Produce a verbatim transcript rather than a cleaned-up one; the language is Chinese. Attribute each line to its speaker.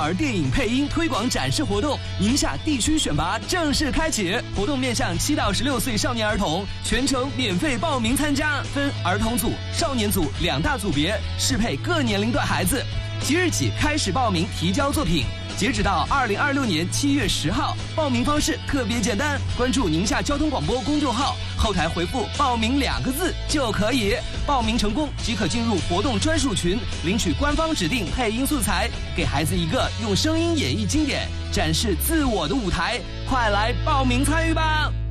Speaker 1: 儿电影配音推广展示活动宁夏地区选拔正式开启，活动面向七到十六岁少年儿童，全程免费报名参加，分儿童组、少年组两大组别，适配各年龄段孩子。即日起开始报名提交作品，截止到二零二六年七月十号。报名方式特别简单，关注宁夏交通广播公众号，后台回复“报名”两个字就可以。报名成功即可进入活动专属群，领取官方指定配音素材，给孩子一个用声音演绎经典、展示自我的舞台。快来报名参与吧！